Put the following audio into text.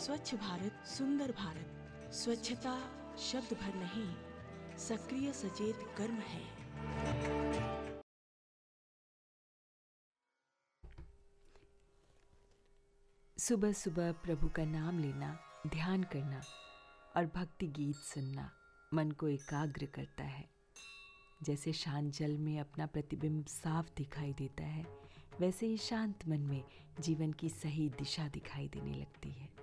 स्वच्छ भारत सुंदर भारत। स्वच्छता शब्द भर नहीं, सक्रिय सचेत कर्म है। सुबह सुबह प्रभु का नाम लेना, ध्यान करना और भक्ति गीत सुनना मन को एकाग्र करता है। जैसे शांत जल में अपना प्रतिबिंब साफ दिखाई देता है, वैसे ही शांत मन में जीवन की सही दिशा दिखाई देने लगती है।